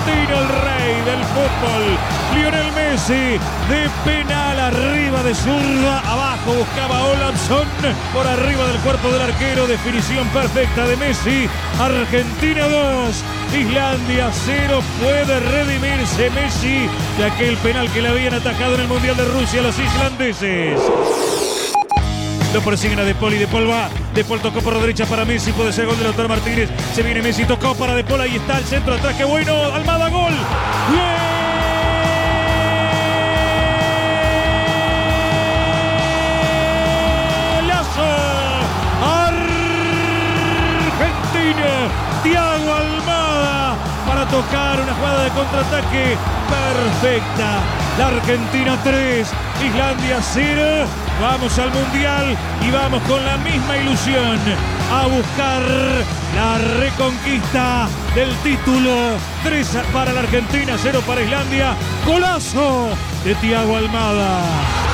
argentino, el rey del fútbol, Lionel Messi, de penal arriba de zurda, abajo buscaba Olafsson, por arriba del cuerpo del arquero, definición perfecta de Messi. Argentina 2, Islandia 0, puede redimirse Messi de aquel penal que le habían atajado en el Mundial de Rusia a los islandeses. Lo persiguen a De Paul y De Paul va. De Paul tocó por la derecha para Messi. Puede ser gol de Lautaro Martínez. Se viene Messi, tocó para De Paul. Ahí está el centro atrás. ¡Qué bueno! Almada, gol. ¡Golazo! Argentina. Thiago Almada para tocar una jugada de contraataque perfecta. La Argentina 3, Islandia 0. Vamos al Mundial y vamos con la misma ilusión a buscar la reconquista del título. 3 para la Argentina, 0 para Islandia. Golazo de Thiago Almada.